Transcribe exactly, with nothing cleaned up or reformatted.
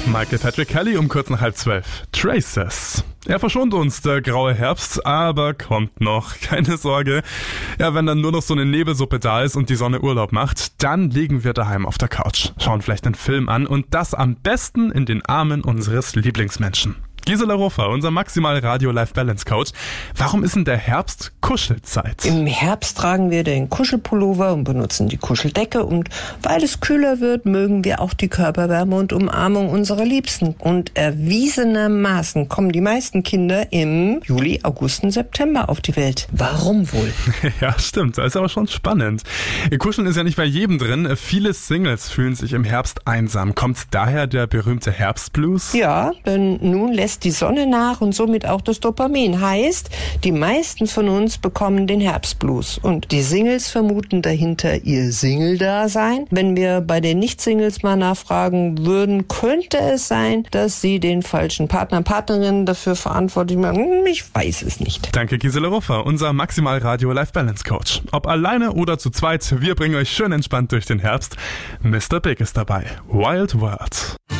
Michael Patrick Kelly um kurz nach halb zwölf. Traces. Er verschont uns, der graue Herbst, aber kommt noch. Keine Sorge. Ja, wenn dann nur noch so eine Nebelsuppe da ist und die Sonne Urlaub macht, dann liegen wir daheim auf der Couch, schauen vielleicht einen Film an und das am besten in den Armen unseres Lieblingsmenschen. Gisela Ruffer, unser Maximal Radio Life Balance Coach. Warum ist denn der Herbst Kuschelzeit? Im Herbst tragen wir den Kuschelpullover und benutzen die Kuscheldecke und weil es kühler wird, mögen wir auch die Körperwärme und Umarmung unserer Liebsten. Und erwiesenermaßen kommen die meisten Kinder im Juli, August und September auf die Welt. Warum wohl? Ja, stimmt. Das ist aber schon spannend. Kuscheln ist ja nicht bei jedem drin. Viele Singles fühlen sich im Herbst einsam. Kommt daher der berühmte Herbstblues? Ja, denn nun lässt die Sonne nach und somit auch das Dopamin. Heißt, die meisten von uns bekommen den Herbstblues. Und die Singles vermuten dahinter ihr Single-Dasein. Wenn wir bei den Nicht-Singles mal nachfragen würden, könnte es sein, dass sie den falschen Partner, Partnerinnen dafür verantwortlich machen. Ich weiß es nicht. Danke, Gisela Ruffer, unser Maximal Radio Life Balance Coach. Ob alleine oder zu zweit, wir bringen euch schön entspannt durch den Herbst. Mister Big ist dabei. Wild World.